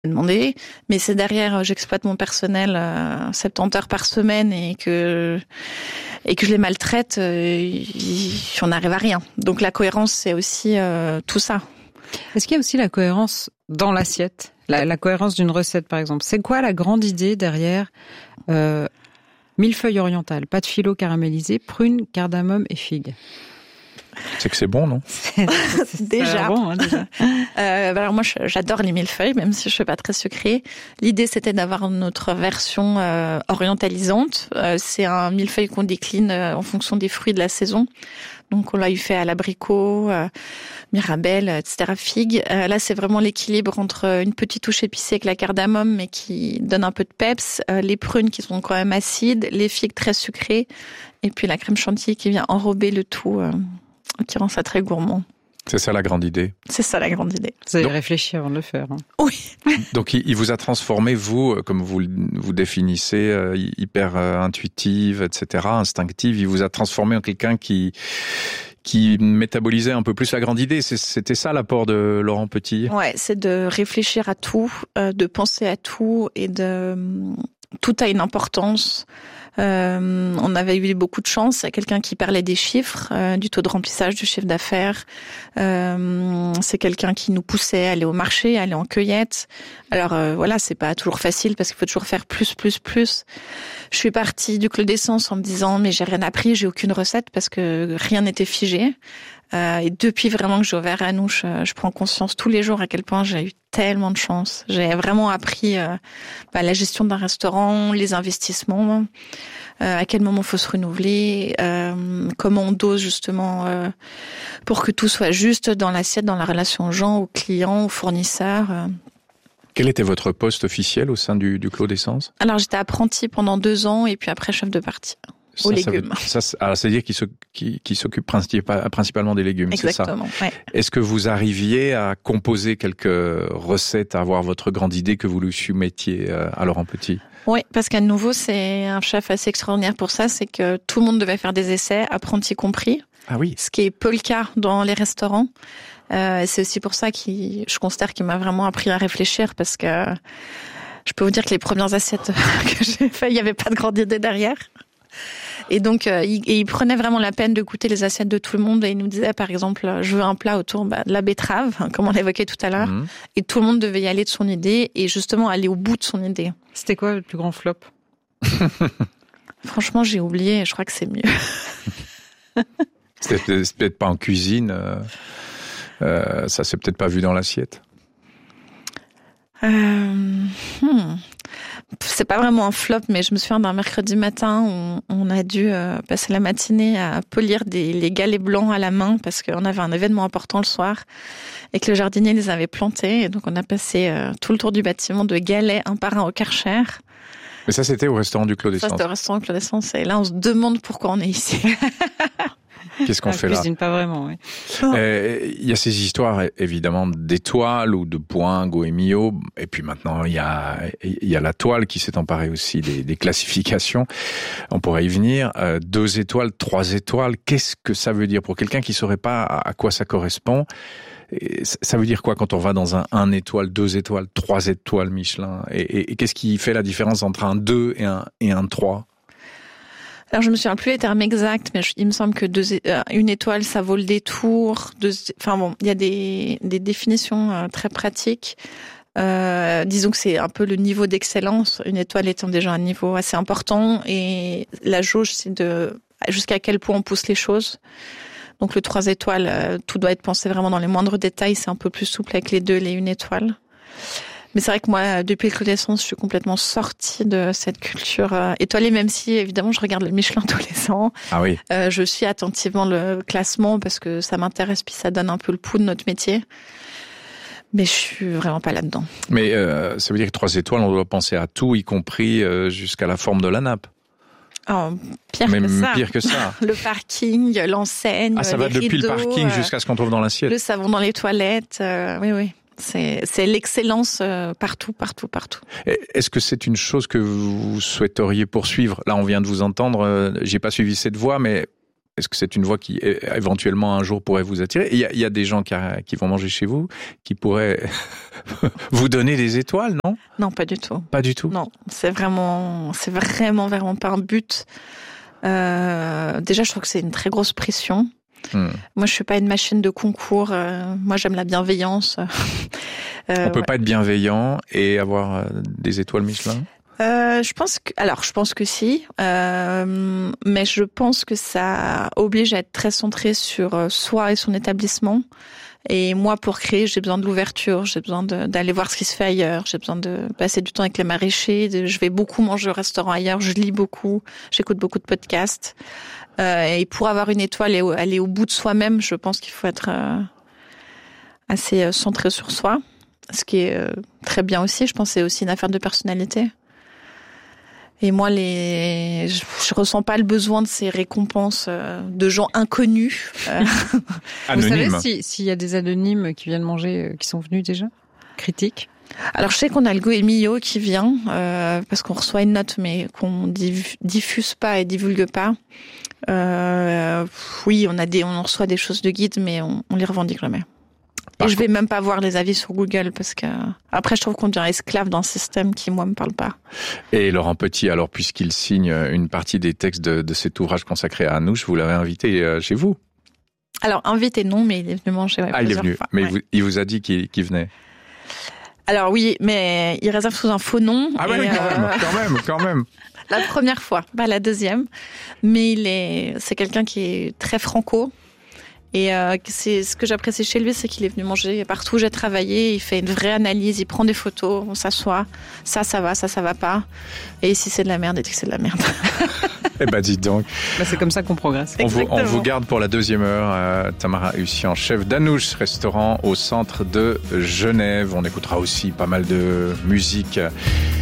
demandé, mais c'est derrière, j'exploite mon personnel 70 heures par semaine et que je les maltraite, on n'arrive à rien. Donc la cohérence, c'est aussi tout ça. Est-ce qu'il y a aussi la cohérence dans l'assiette, la cohérence d'une recette par exemple? C'est quoi la grande idée derrière millefeuille oriental, pâte phyllo caramélisée, prunes, cardamome et figues? C'est que c'est bon, non? Déjà. Bon, déjà. Alors moi, j'adore les millefeuilles, même si je suis pas très sucrée. L'idée, c'était d'avoir notre version orientalisante. C'est un millefeuille qu'on décline en fonction des fruits de la saison. Donc on l'a eu fait à l'abricot, mirabelle, etc., figue. Là, c'est vraiment l'équilibre entre une petite touche épicée avec la cardamome, mais qui donne un peu de peps, les prunes qui sont quand même acides, les figues très sucrées, et puis la crème chantilly qui vient enrober le tout, qui rend ça très gourmand. C'est ça la grande idée. C'est ça la grande idée. Vous avez réfléchi avant de le faire. Hein. Oui. Donc il vous a transformé, vous, comme vous définissez, hyper intuitive, etc., instinctive, il vous a transformé en quelqu'un qui métabolisait un peu plus la grande idée. C'était ça l'apport de Laurent Petit? Ouais, c'est de réfléchir à tout, de penser à tout et tout a une importance. On avait eu beaucoup de chance. Il y a quelqu'un qui parlait des chiffres, du taux de remplissage, du chiffre d'affaires. C'est quelqu'un qui nous poussait à aller au marché, à aller en cueillette. Alors voilà, c'est pas toujours facile parce qu'il faut toujours faire plus. Je suis partie du Clos d'Essence en me disant mais j'ai rien appris, j'ai aucune recette parce que rien n'était figé. Et depuis vraiment que j'ai ouvert Anouche, je prends conscience tous les jours à quel point j'ai eu tellement de chance. J'ai vraiment appris la gestion d'un restaurant, les investissements, à quel moment il faut se renouveler, comment on dose justement pour que tout soit juste dans l'assiette, dans la relation aux gens, aux clients, aux fournisseurs. Quel était votre poste officiel au sein du Clos d'Essence? Alors j'étais apprentie pendant 2 ans et puis après chef de partie. Aux légumes. C'est-à-dire qu'il s'occupe principalement des légumes, exactement, c'est ça? Ouais. Est-ce que vous arriviez à composer quelques recettes, à avoir votre grande idée que vous lui soumettiez à Laurent Petit? Oui, parce qu'à nouveau, c'est un chef assez extraordinaire pour ça, c'est que tout le monde devait faire des essais, apprentis compris. Ah oui. Ce qui est peu le cas dans les restaurants. C'est aussi pour ça je considère qu'il m'a vraiment appris à réfléchir parce que je peux vous dire que les premières assiettes que j'ai faites, il n'y avait pas de grande idée derrière. Et donc, il prenait vraiment la peine de goûter les assiettes de tout le monde et il nous disait, par exemple, je veux un plat autour de la betterave, comme on l'évoquait tout à l'heure. Mmh. Et tout le monde devait y aller de son idée et justement aller au bout de son idée. C'était quoi le plus grand flop? Franchement, j'ai oublié. Je crois que c'est mieux. C'était peut-être pas en cuisine. Ça s'est peut-être pas vu dans l'assiette. C'est pas vraiment un flop, mais je me souviens d'un mercredi matin où on a dû passer la matinée à polir les galets blancs à la main parce qu'on avait un événement important le soir et que le jardinier les avait plantés. Et donc on a passé tout le tour du bâtiment de galets un par un au Karcher. Mais ça, c'était au restaurant du Clos d'Essence. Ça, c'était au restaurant du Clos d'Essence. Et là, on se demande pourquoi on est ici. Qu'est-ce qu'on fait là? Cuisine pas vraiment, oui. Il y a ces histoires, évidemment, d'étoiles ou de points, Goemio. Et puis maintenant, il y a la toile qui s'est emparée aussi des classifications. On pourrait y venir. 2 étoiles, 3 étoiles. Qu'est-ce que ça veut dire pour quelqu'un qui saurait pas à quoi ça correspond? Et ça veut dire quoi quand on va dans un 1 étoile, 2 étoiles, 3 étoiles Michelin? Et qu'est-ce qui fait la différence entre un 2 et un 3? Alors, je me souviens plus les termes exacts, mais il me semble que 1 étoile, ça vaut le détour. Enfin bon, il y a des définitions très pratiques. Disons que c'est un peu le niveau d'excellence. 1 étoile étant déjà un niveau assez important. Et la jauge, c'est jusqu'à quel point on pousse les choses. Donc, le 3 étoiles, tout doit être pensé vraiment dans les moindres détails. C'est un peu plus souple avec les 2, les 1 étoile. Mais c'est vrai que moi, depuis le Clos d'Essence, je suis complètement sortie de cette culture étoilée, même si, évidemment, je regarde le Michelin tous les ans. Ah oui. Je suis attentivement le classement parce que ça m'intéresse, puis ça donne un peu le pouls de notre métier. Mais je suis vraiment pas là-dedans. Mais ça veut dire que 3 étoiles, on doit penser à tout, y compris jusqu'à la forme de la nappe. Oh, pire que ça. Le parking, l'enseigne, ça va depuis rideaux, le parking jusqu'à ce qu'on trouve dans l'assiette. Le savon dans les toilettes, oui. C'est l'excellence partout. Est-ce que c'est une chose que vous souhaiteriez poursuivre? Là, on vient de vous entendre, j'ai pas suivi cette voie, mais Est-ce que c'est une voie qui éventuellement un jour pourrait vous attirer? Il y a des gens qui vont manger chez vous, qui pourraient vous donner des étoiles, non? Non, pas du tout. Pas du tout? Non, c'est vraiment pas un but. Déjà, je trouve que c'est une très grosse pression. Moi, je suis pas une machine de concours. Moi, j'aime la bienveillance. On peut pas être bienveillant et avoir des étoiles Michelin? Je pense que si, mais je pense que ça oblige à être très centré sur soi et son établissement. Et moi, pour créer, j'ai besoin de l'ouverture, j'ai besoin d'aller voir ce qui se fait ailleurs, j'ai besoin de passer du temps avec les maraîchers, je vais beaucoup manger au restaurant ailleurs, je lis beaucoup, j'écoute beaucoup de podcasts. Et pour avoir une étoile et aller au bout de soi-même, je pense qu'il faut être assez centré sur soi, ce qui est très bien aussi. Je pense que c'est aussi une affaire de personnalité. Et moi, je ressens pas le besoin de ces récompenses de gens inconnus. Anonymes. Vous savez s'il y a des anonymes qui viennent manger, qui sont venus déjà? Critiques? Alors, je sais qu'on a le Goemio qui vient, parce qu'on reçoit une note, mais qu'on diffuse pas et divulgue pas. Oui, on reçoit des choses de guide, mais on les revendique jamais. Et je vais même pas voir les avis sur Google parce que après je trouve qu'on devient esclave d'un système qui moi me parle pas. Et Laurent Petit, alors puisqu'il signe une partie des textes de cet ouvrage consacré à Anouche, vous l'avez invité chez vous? Alors invité non, mais il est venu manger. Ouais, il est venu, fois. mais ouais. il vous a dit qu'il venait. Alors oui, mais il réserve sous un faux nom. Ah ouais, quand même. La première fois, pas la deuxième. Mais c'est quelqu'un qui est très franco. Et c'est ce que j'apprécie chez lui, c'est qu'il est venu manger partout où j'ai travaillé, il fait une vraie analyse, il prend des photos, on s'assoit, ça va, ça va pas. Et si c'est de la merde, il dit que c'est de la merde. Eh ben dites donc. C'est comme ça qu'on progresse. On vous garde pour la deuxième heure. Tamara Hussian, chef d'Anouche, restaurant au centre de Genève. On écoutera aussi pas mal de musique